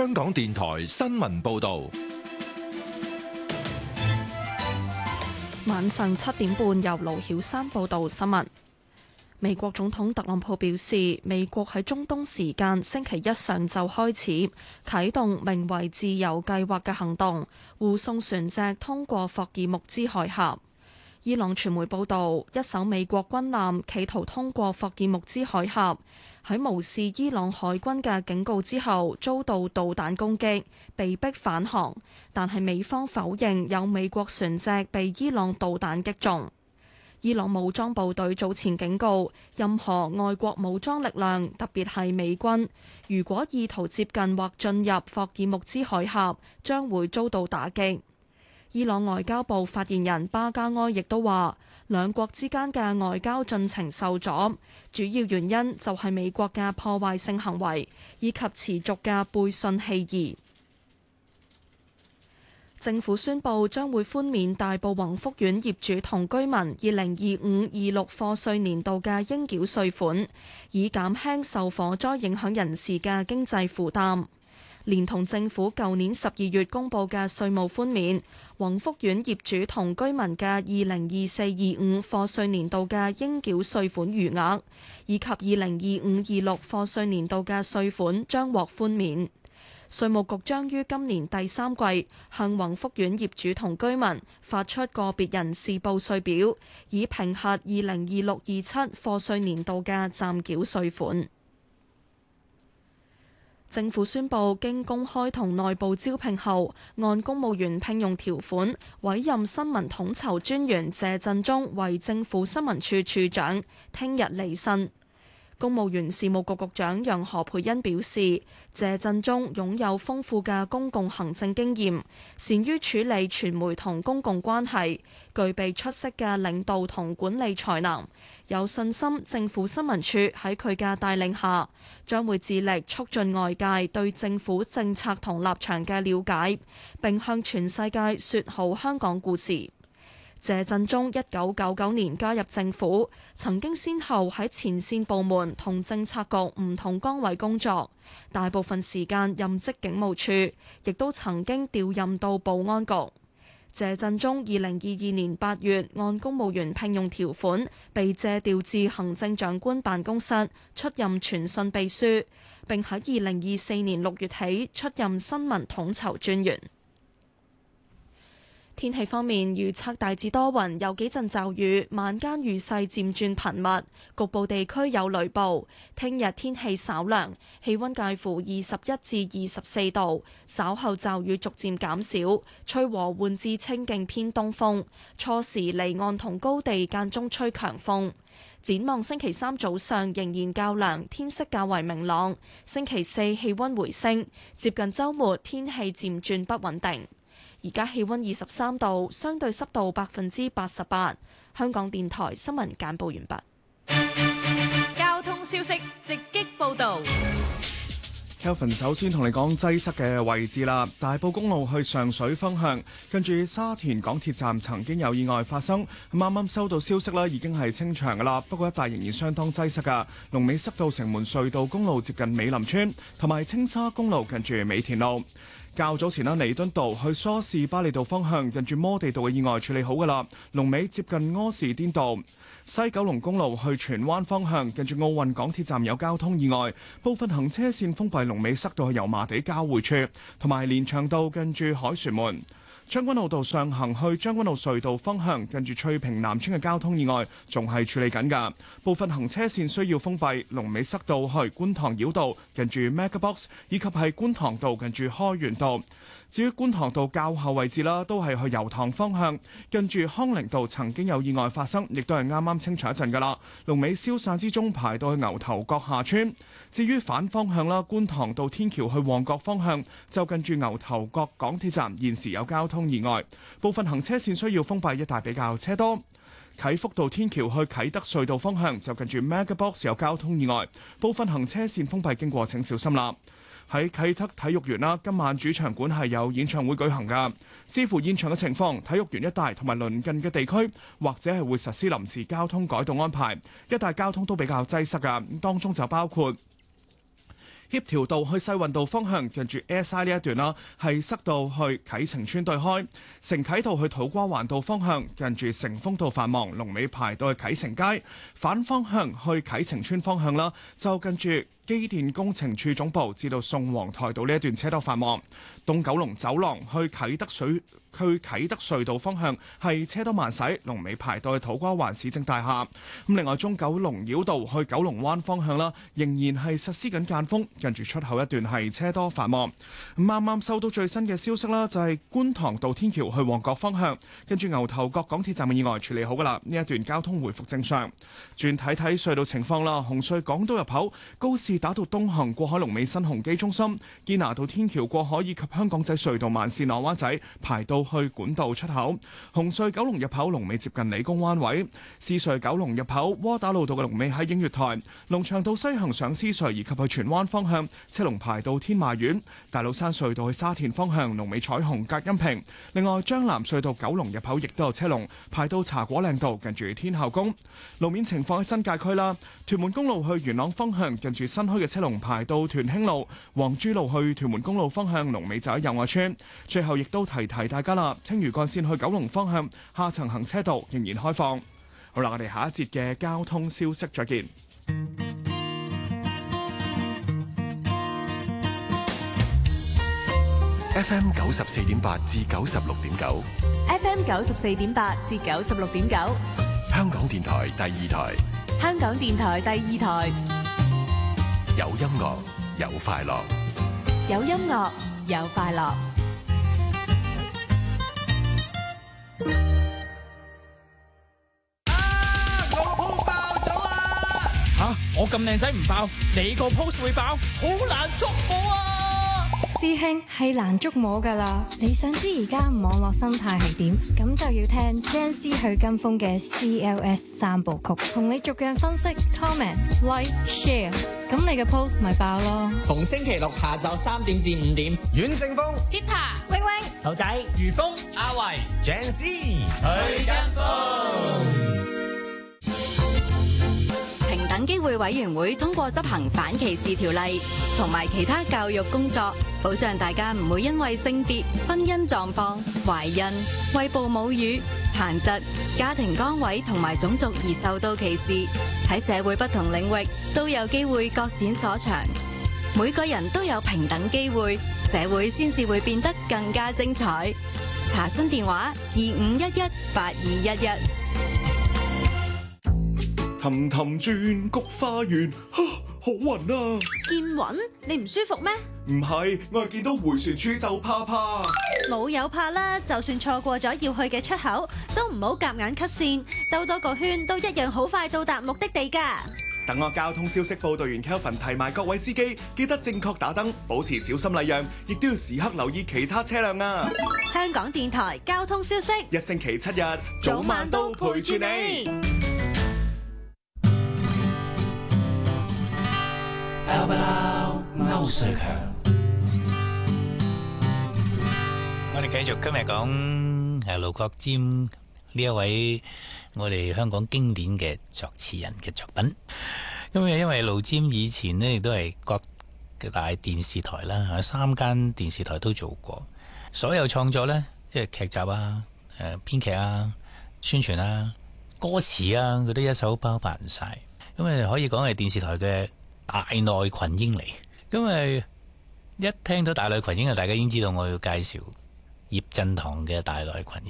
香港電台新聞報道。 晚上7點半，由盧曉珊報道新聞。美國總統特朗普表示，美國喺中東時間星期一上晝開始啟動名為自由計劃嘅行動，護送船隻通過霍爾木茲海峽。伊朗傳媒報道，一艘美國軍艦企圖通過霍爾木茲海峽，喺無視伊朗海軍嘅警告之後，遭到導彈攻擊，被迫返航。但係美方否認有美國船隻被伊朗導彈擊中。伊朗武裝部隊早前警告，任何外國武裝力量，特別係美軍，如果意圖接近或進入霍爾木茲海峽，將會遭到打擊。伊朗外交部發言人巴加埃亦都話，兩國之間嘅外交進程受阻，主要原因就係美國嘅破壞性行為以及持續嘅背信棄義。政府宣布將會寬免大埔宏福苑業主同居民2025-26課稅年度嘅應繳稅款，以減輕受火災影響人士嘅經濟負擔。連同政府舊年12月公布嘅稅務寬免，宏福苑業主同居民嘅2024-25課稅年度嘅應繳稅款餘額，以及2025-26課稅年度嘅稅款將獲寬免。稅務局將於今年第3季向宏福苑業主同居民發出個別人士報稅表，以評核2026-27課稅年度嘅暫繳稅款。政府宣布，經公開同內部招聘後，按公務員聘用條款委任新聞統籌專員謝振中為政府新聞處處長，聽日履新。公務員事務局局長楊何蓓茵表示，謝振中擁有豐富嘅公共行政經驗，善於處理傳媒同公共關係，具備出色嘅領導同管理才能，有信心政府新聞處喺佢嘅帶領下，將會致力促進外界對政府政策同立場嘅了解，並向全世界說好香港故事。謝振中1999年加入政府，曾經先後喺前線部門同政策局唔同崗位工作，大部分時間任職警務處，亦都曾經調任到保安局。謝振中2022年8月按公務員聘用條款被借調至行政長官辦公室出任傳訊秘書，並喺2024年6月起出任新聞統籌專員。天氣方面，預測大致多雲，有幾陣驟雨，晚間雨勢漸轉頻密，局部地區有雷暴。聽日天氣稍涼，氣溫介乎21至24度，稍後驟雨逐漸減少，吹和緩至清勁偏東風，初時離岸同高地間中吹強風。展望星期3早上仍然較涼，天色較為明朗。星期4氣溫回升，接近週末天氣漸轉不穩定。而家氣溫23度，相對濕度88%。香港電台新聞簡報完畢。交通消息直擊報導。 Kelvin 首先同你講擠塞嘅位置啦，大埔公路去上水方向，跟住沙田港鐵站曾經有意外發生，啱啱收到消息啦，已經係清場噶啦，不過一帶仍然相當擠塞噶，龍尾塞到城門隧道公路接近美林村，同埋青沙公路近住美田路。較早前啦，彌敦道去梳士巴利道方向，近住摩地道嘅意外處理好噶啦，龍尾接近柯士甸道。西九龍公路去荃灣方向，近住奧運港鐵站有交通意外，部分行車線封閉，龍尾塞到去油麻地交匯處，同埋連翔道近住凱旋門。將軍澳道上行去將軍澳隧道方向，近住翠屏南村嘅交通意外仲係處理緊㗎，部分行車線需要封閉，龍尾塞到去觀塘繞道近住 MegaBox， 以及係觀塘道近住開源道。至於觀塘道較後位置啦，都係去油塘方向，近住康寧道曾經有意外發生，亦都係啱啱清場一陣㗎啦。龍尾消散之中排到去牛頭角下村。至於反方向啦，觀塘道天橋去旺角方向，就近住牛頭角港鐵站現時有交通意外，部分行車線需要封閉，一帶比較車多。啟福道天橋去啟德隧道方向，就近住 MegaBox 有交通意外，部分行車線封閉，經過請小心啦。喺啟德體育園啦，今晚主場館係有演唱會舉行㗎。視乎現場嘅情況，體育園一帶同埋鄰近嘅地區，或者係會實施臨時交通改動安排。一帶交通都比較擠塞㗎，當中就包括協調道去世運道方向，近住 SI 呢一段啦，係塞到去啟晴邨對開；承啟道去土瓜灣道方向，近住成豐道繁忙，龍尾排到去啟晴街；反方向去啟晴邨方向啦，就近住機電工程處總部至到宋皇台道呢一段車多繁忙。東九龍走廊去啟德隧道方向係車多慢駛，龍尾排到去土瓜灣市政大廈。咁另外中九龍繞道去九龍灣方向啦，仍然係實施緊間封，近住出口一段係車多繁忙。啱啱收到最新嘅消息啦，就係觀塘道天橋去旺角方向，跟住牛頭角港鐵站嘅意外處理好噶啦，呢一段交通回復正常。轉睇睇隧道情況啦，紅隧港島入口高士打道東行過海龍尾新鴻基中心，堅拿道天橋過海以及香港仔隧道慢線落灣仔排到去管道出口。紅隧九龍入口龍尾接近理工灣位，獅隧九龍入口窩打老道嘅龍尾喺映月台，龍翔道西行上獅隧以及去荃灣方向車龍排到天馬苑，大老山隧道去沙田方向龍尾彩虹隔音屏。另外將藍隧道九龍入口亦都有車龍排到茶果嶺道近住天后宮。路面情況喺新界區啦，屯門公路去元朗方向近住新墟嘅車龍排到屯興路，黃珠路去屯門公路方向龍尾就喺友愛村。最後亦都提大家啦，青嶼幹線去九龍方向下層行車道仍然開放。好啦，我哋下一節嘅交通消息再見。 FM 94.8至96.9 FM 94.8至96.9， 香港電台第二台， 香港電台第二台， 有音樂有快樂， 有音樂有快樂。 我咁靚仔唔爆，你個 post 會爆，好難捉摸啊！ 師兄係難捉摸噶啦，你想知而家網絡生態係點？咁就要聽 Gen Z 去跟風嘅 CLS 三部曲，同你逐樣分析 comment、like、share， 咁你嘅 post 咪爆咯！ 逢星期六下晝3點至5點，阮正峰、 Zita、 威威、 頭仔、如風、 阿維、Gen Z 去跟風。 平等機會委員會通過執行反歧視條例同埋其他教育工作，保障大家唔會因為性別、婚姻狀況、懷孕、餵哺母乳、殘疾、家庭崗位同埋種族而受到歧視。喺社會不同領域都有機會各展所長，每個人都有平等機會，社會先至會變得更加精彩。查詢電話25118211。 氹氹轉菊花園，好暈啊！ 見暈？你唔舒服咩？ 唔係，我係見到迴旋處就怕。 冇有怕啦，就算錯過咗要去嘅出口，都唔好夾硬 cut 線，兜多個圈都一樣好快到達目的地㗎。 等我交通消息報道完 Kelvin 提埋各位司機，記得正確打燈，保持小心禮讓，亦都要時刻留意其他車輛啊！ 香港電台交通消息， 一星期7日，早晚都陪住你。 歐瑞強，我哋繼續今日講盧國沾呢一位我哋香港經典嘅作詞人嘅作品。因為盧沾以前呢亦都係各大電視台啦，3間電視台都做過，所有創作呢，即係劇集啊、編劇啊、宣傳啊、歌詞啊，佢都一手包辦晒。咁可以講係電視台嘅大內群英嚟。咁一聽到大內群英啊，大家已經知道我要介紹葉振棠嘅大內群英。